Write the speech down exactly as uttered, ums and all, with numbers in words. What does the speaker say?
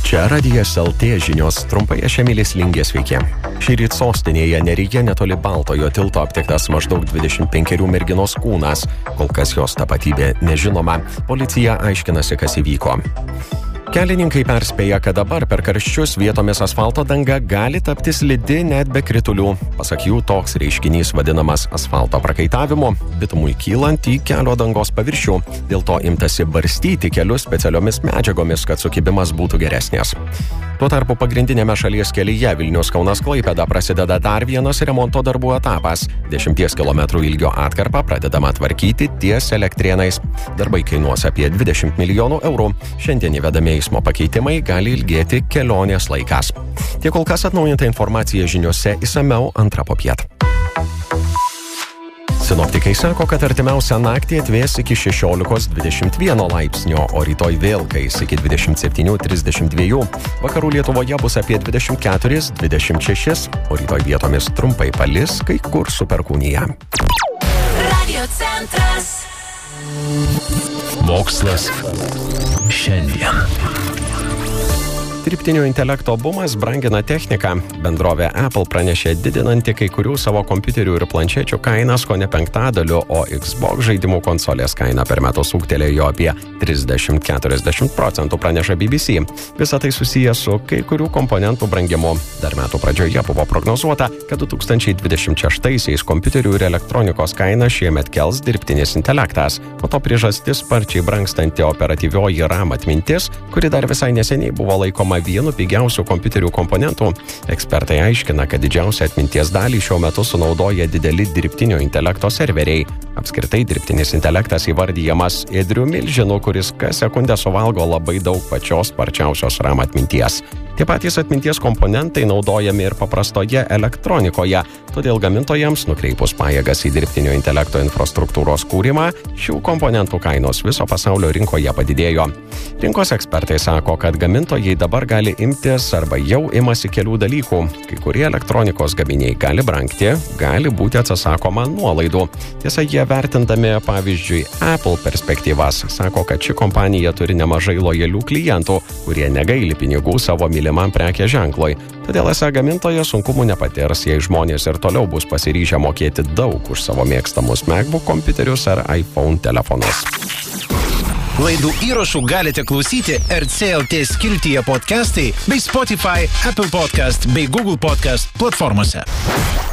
Čia Radijas L T žinios, trumpai aš Emilis Lingė, sveiki. Šįryt sostinėje Neryje netoli Baltojo tilto aptiktas maždaug dvidešimt penkerių merginos kūnas. Kol kas jos tapatybė nežinoma. Policija aiškinasi, kas įvyko. Kelininkai perspėja, kad dabar per karščius vietomis asfalto danga gali tapti slidi net be kritulių. Pasak jų, toks reiškinys vadinamas asfalto prakaitavimu, bitumui kylant į kelio dangos paviršių. Dėl to imtasi barstyti kelius specialiomis medžiagomis, kad sukibimas būtų geresnės. Tuo tarpu pagrindinėme šalies kelyje Vilnius-Kaunas-Klaipėda prasideda dar vienas remonto darbų etapas. Dešimties kilometrų ilgio atkarpą pradedama tvarkyti ties Elektrėnais. Darbai kainuos apie dvidešimt milijonų eurų. Šiandien įvedami eismo pakeitimai gali ilgėti kelionės laikas. Tiek kol kas atnaujinta informacija žiniose, išsamiau antrą popiet. Sinoptikai sako, kad artimiausią naktį atvės iki šešiolikos dvidešimt vieno laipsnio, o rytoj vėl kais iki dvidešimt septynių trisdešimt dviejų. Vakarų Lietuvoje bus apie dvidešimt keturis dvidešimt šešis, o rytoj vietomis trumpai palis, kai kur su perkūnija. Radio centras. Mokslas šiandien. Dirbtinio intelekto bumas brangina techniką. Bendrovė Apple pranešė didinanti kai kurių savo kompiuterių ir planšečių kainas kone penktadaliu, o Xbox žaidimų konsolės kaina per metus ūgtelėjo apie trisdešimt iki keturiasdešimt procentų, praneša B B C. Visa tai susiję su kai kurių komponentų brangimu. Dar metų pradžioje buvo prognozuota, kad du tūkstančiai dvidešimt šeštaisiais kompiuterių ir elektronikos kainą šiemet kels dirbtinis intelektas. Po to priežastis sparčiai brangstanti operatyvioji RAM atmintis, kuri dar visai neseniai buvo laikoma vienu pigiausių kompiuterių komponentų. Ekspertai aiškina, kad didžiausią atminties dalį šiuo metu sunaudoja dideli dirbtinio intelekto serveriai. Apskritai dirbtinis intelektas įvardyjamas ėdriu milžinu, kuris kas sekundę suvalgo labai daug pačios sparčiausios RAM atminties. Tie patys atminties komponentai naudojami ir paprastoje elektronikoje, todėl gamintojams nukreipus pajėgas į dirbtinio intelekto infrastruktūros kūrimą, šių komponentų kainos viso pasaulio rinkoje padidėjo. Rinkos ekspertai sako, kad gamintojai dabar gali imtis arba jau imasi kelių dalykų. Kai kurie elektronikos gaminiai gali brangti, gali būti atsisakoma nuolaidų. Tiesa, jie vertindami, pavyzdžiui, Apple perspektyvas, sako, kad ši kompanija turi nemažai lojalių klientų, kurie negaili pinigų savo mylimam prekės ženklui. Todėl esą gamintojas sunkumų nepatirs, jei žmonės ir toliau bus pasiryžę mokėti daug už savo mėgstamus MacBook kompiuterius ar iPhone telefonus. Laidų įrašų galite klausyti R C L T skiltyje podcastai bei Spotify, Apple Podcast bei Google Podcast platformose.